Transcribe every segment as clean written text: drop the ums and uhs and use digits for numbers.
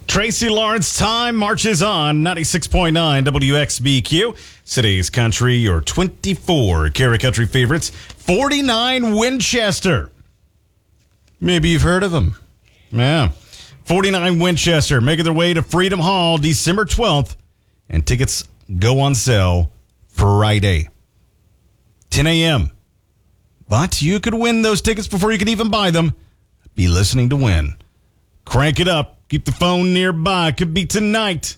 Tracy Lawrence, time marches on. 96.9 WXBQ. City's Country, your 24 Cara Country favorites. 49 Winchester. Maybe you've heard of them. Yeah. 49 Winchester making their way to Freedom Hall December 12th. And tickets go on sale Friday, 10 a.m. But you could win those tickets before you can even buy them. Be listening to win. Crank it up. Keep the phone nearby. Could be tonight.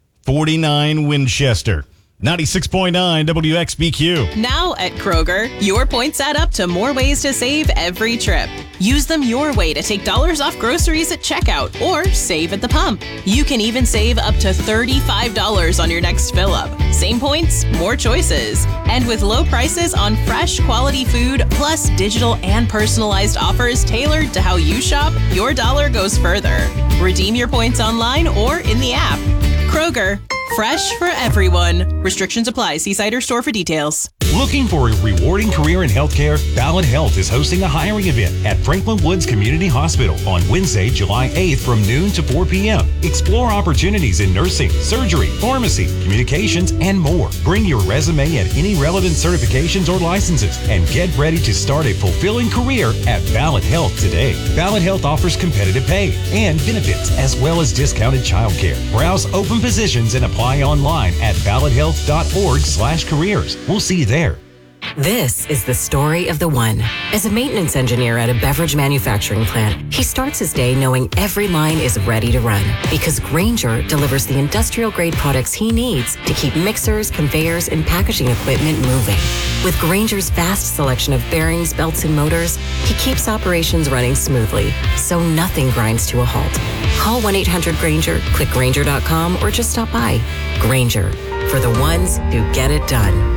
49 Winchester. 96.9 WXBQ. Now at Kroger, your points add up to more ways to save every trip. Use them your way to take dollars off groceries at checkout or save at the pump. You can even save up to $35 on your next fill-up. Same points, more choices. And with low prices on fresh, quality food, plus digital and personalized offers tailored to how you shop, your dollar goes further. Redeem your points online or in the app. Kroger, fresh for everyone. Restrictions apply. See site or store for details. Looking for a rewarding career in healthcare? Ballot Health is hosting a hiring event at Franklin Woods Community Hospital on Wednesday, July 8th from noon to 4 p.m. Explore opportunities in nursing, surgery, pharmacy, communications, and more. Bring your resume and any relevant certifications or licenses and get ready to start a fulfilling career at Ballot Health today. Ballot Health offers competitive pay and benefits as well as discounted childcare. Browse open positions and apply online at ballothealth.org/careers. We'll see you there. This is the story of the one. As a maintenance engineer at a beverage manufacturing plant, he starts his day knowing every line is ready to run because Grainger delivers the industrial-grade products he needs to keep mixers, conveyors, and packaging equipment moving. With Grainger's vast selection of bearings, belts, and motors, he keeps operations running smoothly, so nothing grinds to a halt. Call 1-800-GRAINGER, click Grainger.com, or just stop by. Grainger, for the ones who get it done.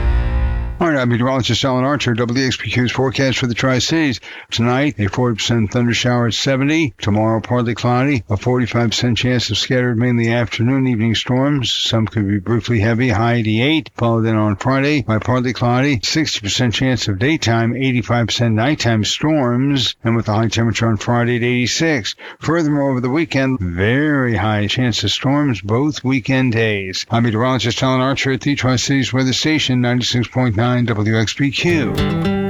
All right, I'm meteorologist Alan Archer. WXBQ's forecast for the Tri-Cities. Tonight, a 40% thunder shower at 70. Tomorrow, partly cloudy. A 45% chance of scattered mainly afternoon, evening storms. Some could be briefly heavy, high 88. Followed then on Friday by partly cloudy. 60% chance of daytime, 85% nighttime storms. And with the high temperature on Friday at 86. Furthermore, over the weekend, very high chance of storms both weekend days. I'm meteorologist Alan Archer at the Tri-Cities Weather Station, 96.9 WXBQ.